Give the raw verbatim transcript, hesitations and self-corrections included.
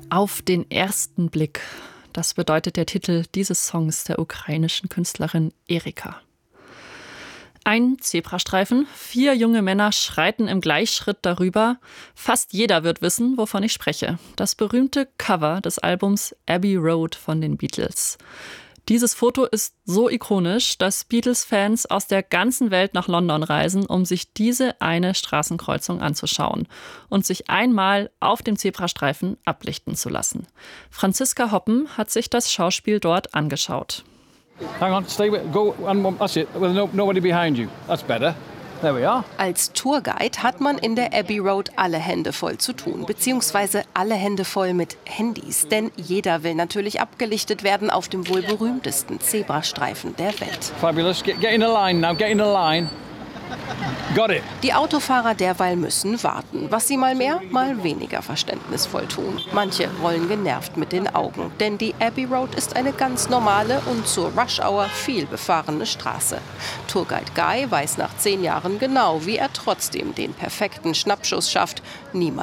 Auf den ersten Blick. Das bedeutet der Titel dieses Songs der ukrainischen Künstlerin Erika. Ein Zebrastreifen, vier junge Männer schreiten im Gleichschritt darüber. Fast jeder wird wissen, wovon ich spreche. Das berühmte Cover des Albums Abbey Road von den Beatles. Dieses Foto ist so ikonisch, dass Beatles-Fans aus der ganzen Welt nach London reisen, um sich diese eine Straßenkreuzung anzuschauen und sich einmal auf dem Zebrastreifen ablichten zu lassen. Franziska Hoppen hat sich das Schauspiel dort angeschaut. Hang on, stay with, go, and that's it, with no, nobody behind you. That's better. There we are. Als Tourguide hat man in der Abbey Road alle Hände voll zu tun, beziehungsweise alle Hände voll mit Handys. Denn jeder will natürlich abgelichtet werden auf dem wohl berühmtesten Zebrastreifen der Welt. Fabulous. Get, get in a line now, get in a line. Got it. Die Autofahrer derweil müssen warten, was sie mal mehr, mal weniger verständnisvoll tun. Manche rollen genervt mit den Augen, denn die Abbey Road ist eine ganz normale und zur Rush-Hour viel befahrene Straße. Tourguide Guy weiß nach zehn Jahren genau, wie er trotzdem den perfekten Schnappschuss schafft. Niemand